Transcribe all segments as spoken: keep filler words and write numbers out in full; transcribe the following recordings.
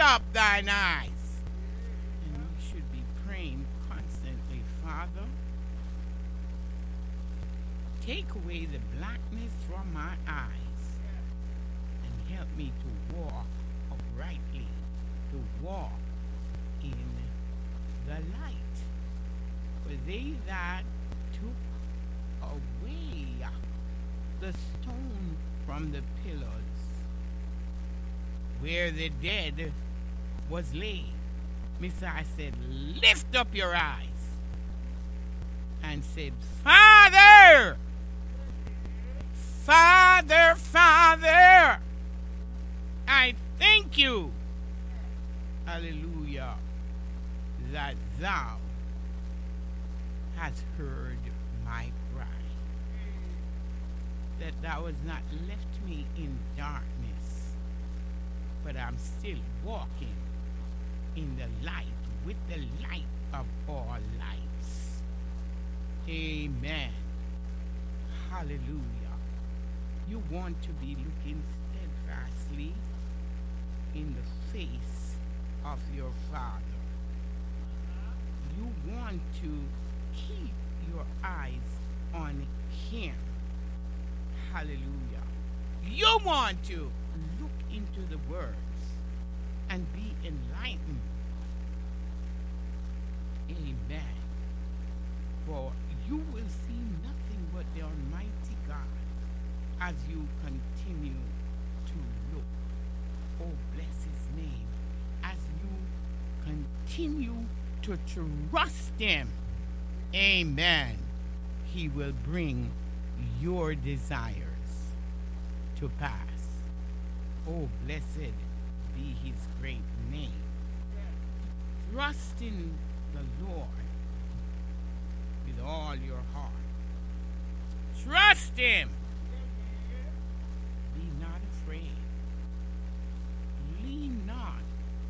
up thine eyes. And we should be praying constantly, Father, take away the blackness from my eyes and help me to walk uprightly, to walk in the light. For they that took away the stone from the pillars where the dead was laid, Messiah said, lift up your eyes, and said, Father, Father, Father, I thank you, hallelujah, that thou hast heard my cry, that thou hast not left me in darkness, but I'm still walking in the light, with the light of all lights. Amen. Hallelujah. You want to be looking steadfastly in the face of your Father. You want to keep your eyes on Him. Hallelujah. You want to look into the words and be enlightened. Amen. For you will see nothing but the Almighty God as you continue to look. Oh, bless His name. As you continue to trust Him, amen, He will bring your desires to pass. Oh, blessed be His great name. Trust in the Lord with all your heart. Trust Him. Be not afraid. Lean not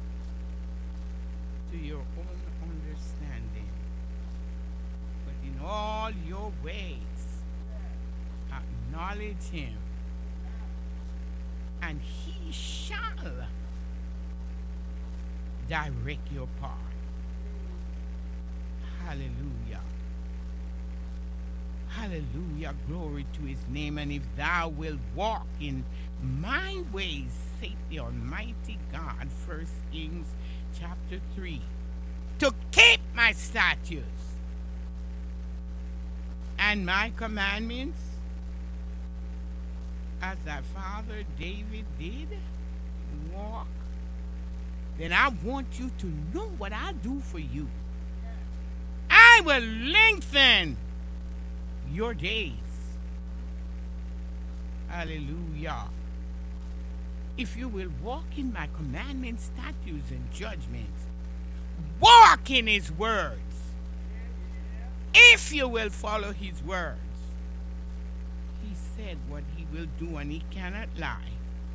to your own understanding, but in all your ways acknowledge Him, and He shall direct your path. Hallelujah. Hallelujah. Glory to His name. And if thou wilt walk in my ways, saith the Almighty God, First Kings chapter three, to keep my statutes and my commandments, as thy father David did walk, then I want you to know what I do for you. I will lengthen your days. Hallelujah. If you will walk in my commandments, statutes, and judgments, walk in His words. If you will follow His words, He said what He will do, and He cannot lie.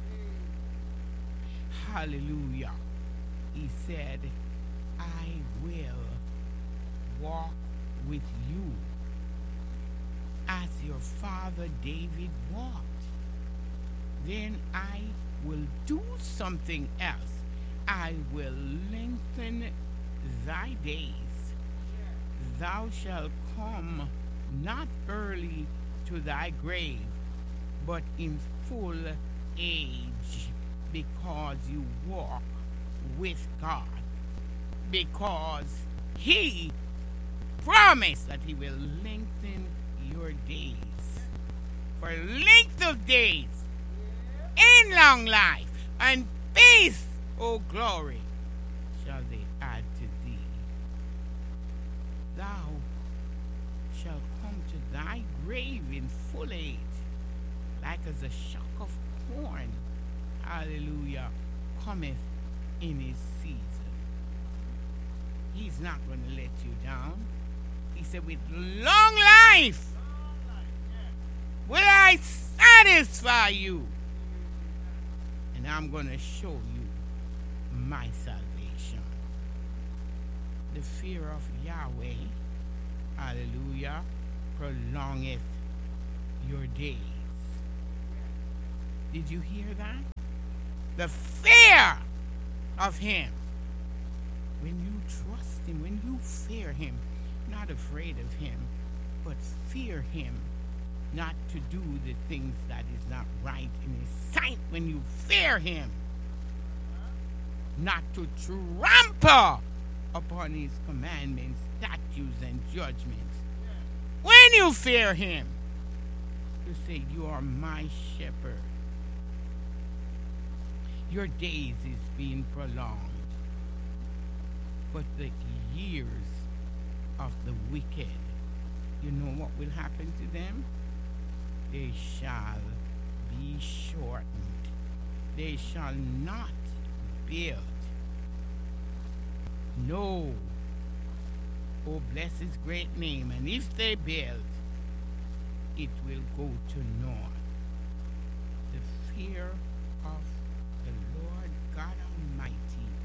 Hallelujah. He said, I will walk with you as your father David walked. Then I will do something else. I will lengthen thy days. Thou shalt come not early to thy grave, but in full age, because you walk with God. Because He promised that He will lengthen your days. For length of days, in long life, and peace, O glory, shall they add to thee. Thou shalt come to thy grave in full age, like as a shock of corn, hallelujah, cometh in his season. He's not going to let you down. He said, with long life will I satisfy you, and I'm going to show you my salvation. The fear of Yahweh, hallelujah, prolongeth your days. Did you hear that? The fear of him, when you trust him, when you fear him, not afraid of him, but fear him, not to do the things that is not right in his sight, when you fear him, not to trample upon his commandments, statutes, and judgments. When you fear him, you say, you are my shepherd. Your days is being prolonged, but the years of the wicked, you know what will happen to them? They shall be shortened. They shall not build. No. Oh, bless his great name. And if they build, it will go to naught. The fear of the Lord God Almighty,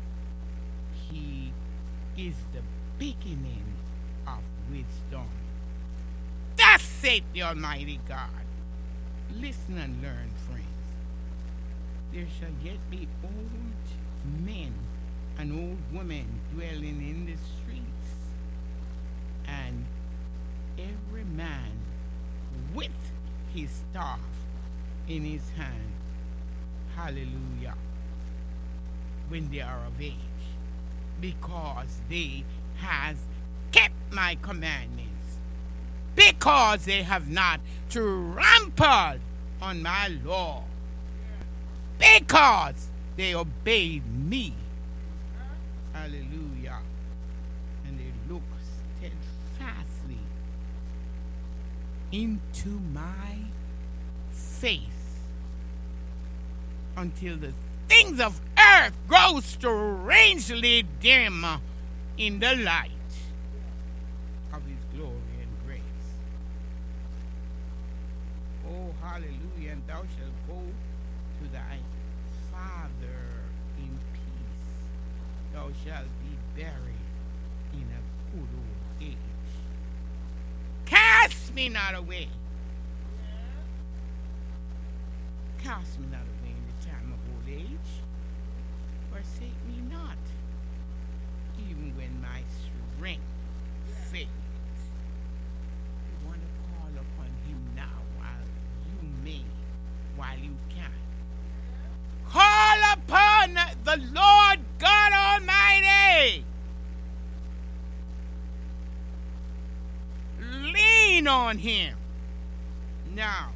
he is the beginning of wisdom. Thus saith the Almighty God. Listen and learn, friends. There shall yet be old men and old women dwelling in the streets, and every man with his staff in his hand. Hallelujah. When they are of age, because they has kept my commandments, because they have not trampled on my law, because they obeyed me. Hallelujah. And they look steadfastly into my face until the things of earth grow strangely dim in the light of his glory and grace. Oh, hallelujah. And thou shalt go to thy Father in peace. Thou shalt be buried in a good old age. Cast me not away. Cast me not away in the time of old age. Forsake me not, even when my strength fades. You want to call upon him now while you may, while you can. Call upon the Lord God Almighty. Lean on him now,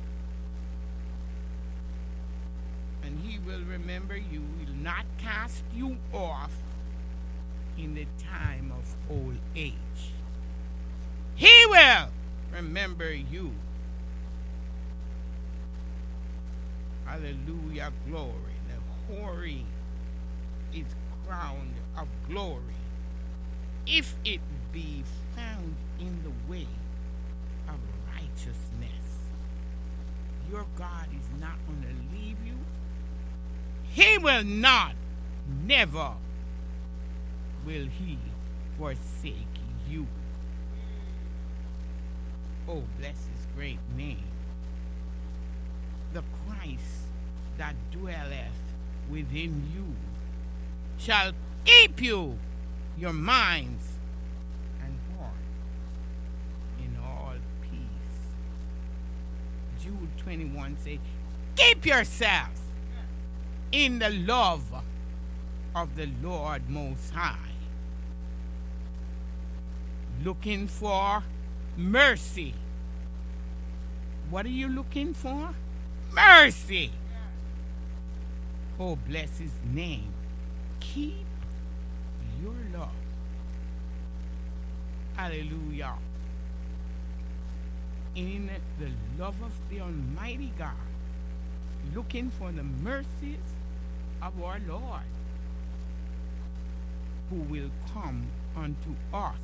and he will remember you. He will not cast you off in the time of old age. He will remember you. Hallelujah, glory. The hoary is crowned of glory, if it be found in the way of righteousness. Your God is not going to leave you. He will not, never will he forsake you. Oh, bless his great name. The Christ that dwelleth within you shall keep you, your minds, and heart in all peace. Jude twenty-one says, keep yourself in the love of the Lord Most High, looking for mercy. What are you looking for? Mercy. Oh, bless his name. Keep your love. Hallelujah. In the love of the Almighty God, looking for the mercies of our Lord, who will come unto us,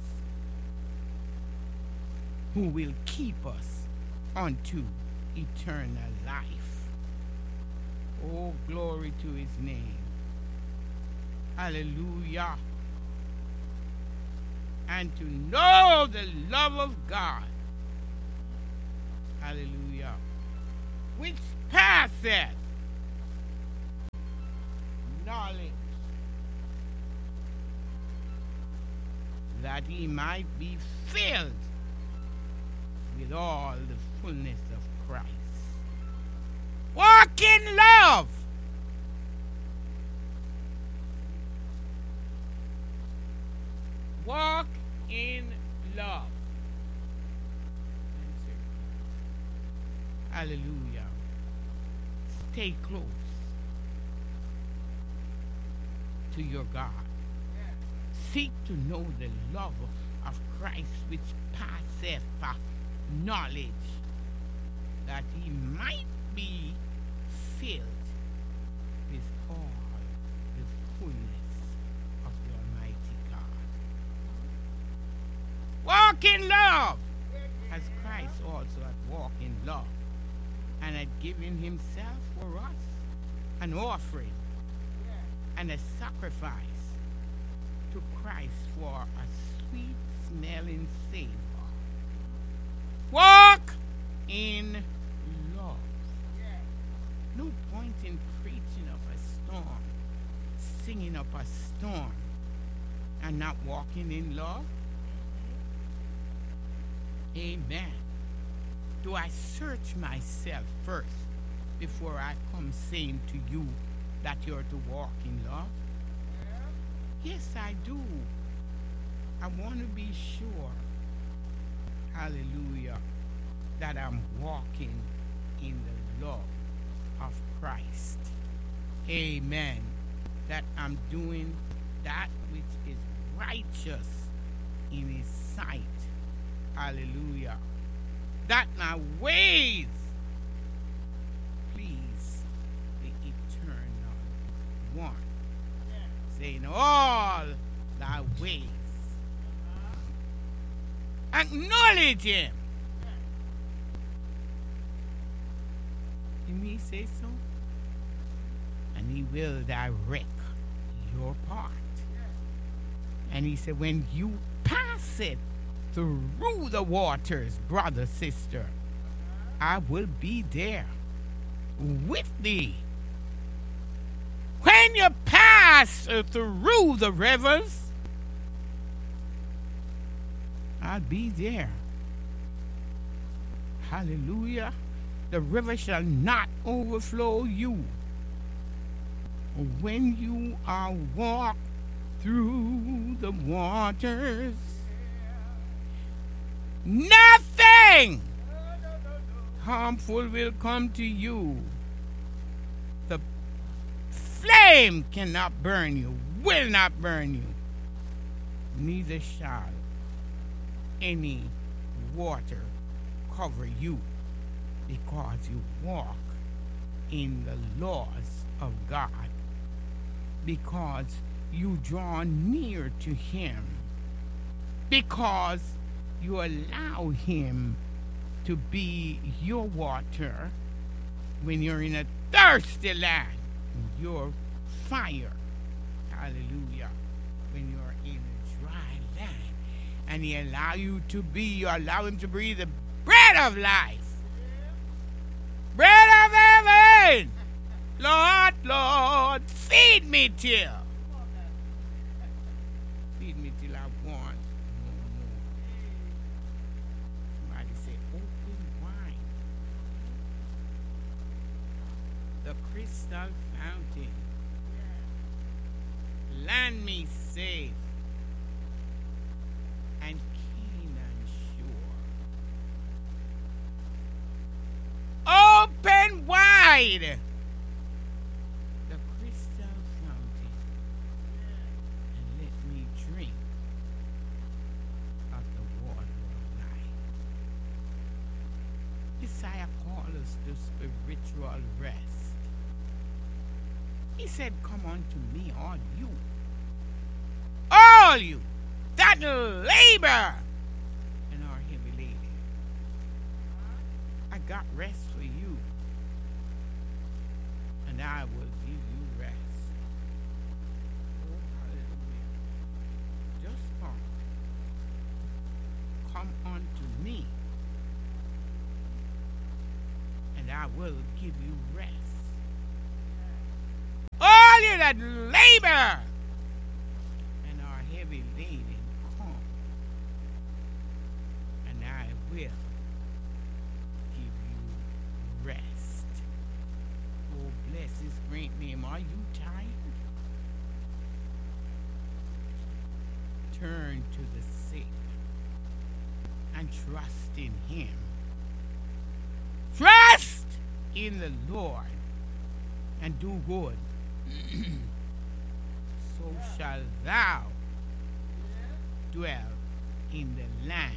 who will keep us unto eternal life. Oh, glory to his name. Hallelujah. And to know the love of God. Hallelujah. Which passeth knowledge. that he might be filled with all the fullness of Christ. Walk in love. Walk in love. Hallelujah. Stay close to your God. Seek to know the love of Christ which passeth knowledge, that he might be filled with all the fullness of the Almighty God. Walk in love, as Christ also had walked in love, and had given himself for us an offering and a sacrifice to Christ for a sweet smelling savor. Walk in love. No point in preaching up a storm, singing up a storm, and not walking in love. Amen. Do I search myself first before I come saying to you that you're to walk in love? Yes, I do. I want to be sure, hallelujah, that I'm walking in the love of Christ. Amen. That I'm doing that which is righteous in his sight. Hallelujah. That my ways please the eternal one. Saying all thy ways. Acknowledge him. Didn't he say so? And he will direct your part. And he said, when you pass it through the waters, brother, sister, I will be there with thee. When you pass through the rivers, I'll be there. Hallelujah. The river shall not overflow you. When you are walked through the waters, nothing harmful will come to you. The flame cannot burn you, will not burn you. Neither shall any water cover you, because you walk in the laws of God, because you draw near to him, because you allow him to be your water when you're in a thirsty land, your fire. Hallelujah. When you're in a dry land, and he allow you to be, you allow him to breathe the bread of life, bread of heaven. Lord, Lord, feed me till. Feed me till I want no more. Somebody say, open wine. The crystal fountain. Land me safe. And Canaan shore. Open wide. The crystal fountain. And let me drink of the water of life. Messiah called us to spiritual rest. He said, come unto me, all you, all you that labor and are heavy laden. I got rest for you, and I will give you rest. Oh, hallelujah. Just come. Come unto me, and I will give you rest. All you that labor and are heavy laden, come great name. Are you tired? Turn to the sick and trust in him. Trust in the Lord and do good. So shall thou dwell in the land,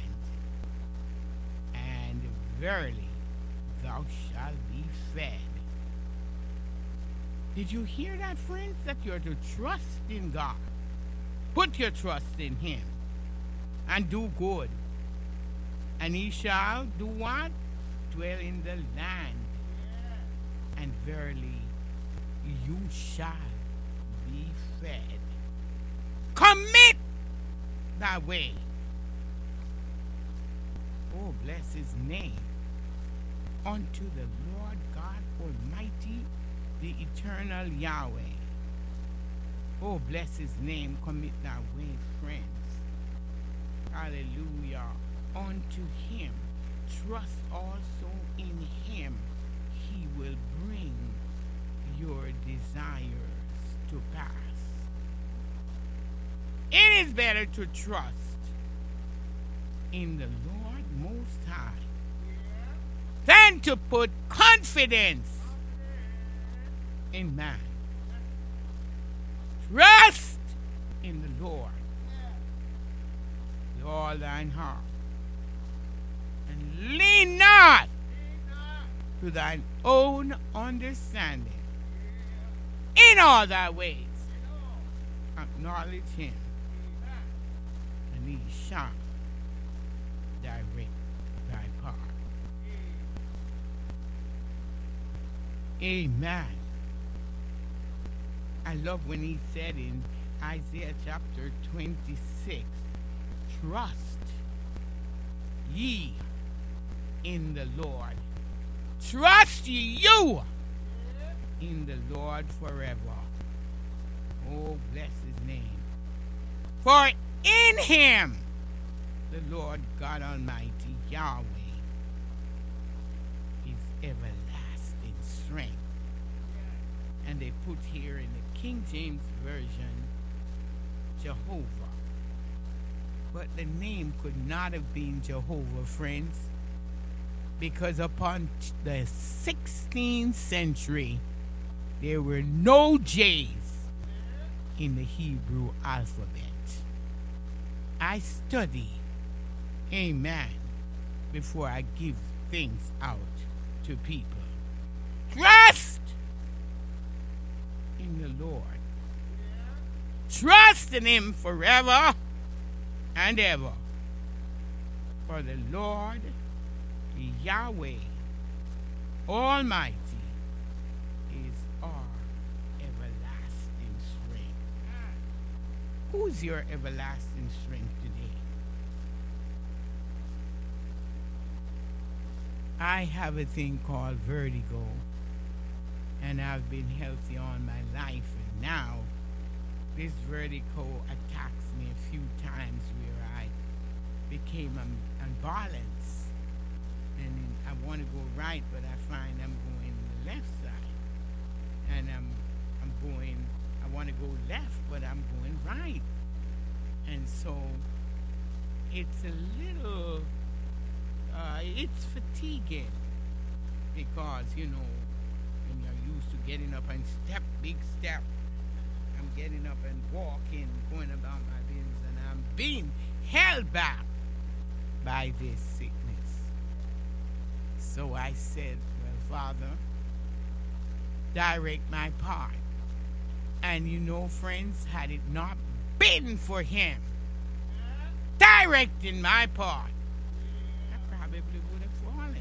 and verily thou shalt be fed. Did you hear that, friends? That you're to trust in God. Put your trust in him and do good. And he shall do what? Dwell in the land. And verily you shall be fed. Commit thy way. Oh, bless his name. Unto the Lord God Almighty, the eternal Yahweh. Oh, bless his name. Commit thy way, friends. Hallelujah. Unto him. Trust also in him. He will bring your desires to pass. It is better to trust in the Lord Most High than to put confidence in man. Trust in the Lord with all thine heart, and lean not to thine own understanding. In all thy ways acknowledge him, and he shall direct thy path. Amen. I love when he said in Isaiah chapter twenty-six, trust ye in the Lord. Trust you in the Lord forever. Oh, bless his name. For in him, the Lord God Almighty, Yahweh, is everlasting strength. And they put here in the King James Version, Jehovah. But the name could not have been Jehovah, friends, because upon the sixteenth century, there were no J's in the Hebrew alphabet. I study, amen, before I give things out to people. Trust in the Lord. Trust in him forever and ever. For the Lord, Yahweh Almighty, is our everlasting strength. Who's your everlasting strength today? I have a thing called vertigo, and I've been healthy all my life, and now this vertigo attacks me a few times where I became un- unbalanced, and I want to go right, but I find I'm going the left side, and I'm I'm going. I want to go left, but I'm going right, and so it's a little. Uh, it's fatiguing because you know when you're used to getting up and step, big step. I'm getting up and walking, going about my business, and I'm being held back by this sickness. So I said, well, Father, direct my path. And you know, friends, had it not been for him directing my path, I probably would have fallen.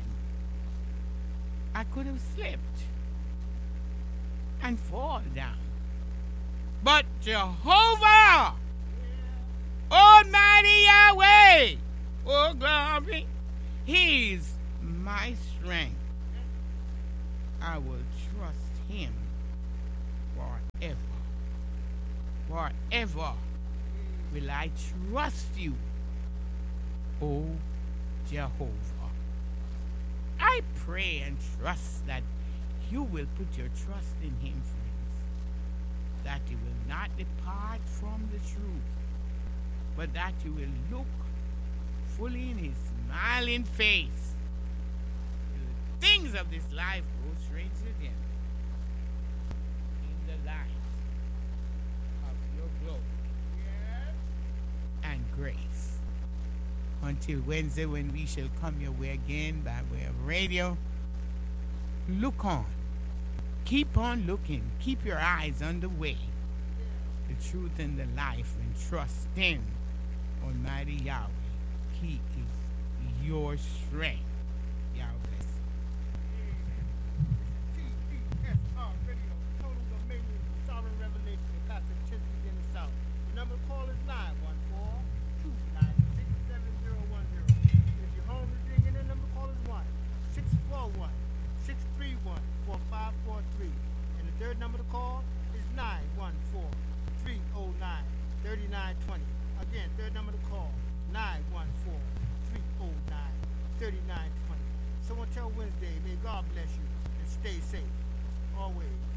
I could have slipped and fall down. But Jehovah, Almighty Yahweh, oh glory, he's my strength. I will trust him forever. Forever will I trust you, O Jehovah. I pray and trust that you will put your trust in him, friends. depart from the truth, but that you will look fully in his smiling face. The things of this life grow strangely dim in the light of your glory and grace. Until Wednesday, when we shall come your way again by way of radio, look on. Keep on looking. Keep your eyes on the way, the truth and the life, and trust in Almighty Yahweh. He is your strength. Yahweh bless T D S R Radio, total dominion, sovereign revelation, and consistency in the South. The number to call is nine one four, two nine six, seven zero one zero. If your home is ringing, the number to call is one six four one, six three one, four five four three. And the third number to call is nine one four, three oh nine, three nine two oh. Again, third number to call, nine one four, three oh nine, three nine two oh. So until Wednesday, may God bless you and stay safe always.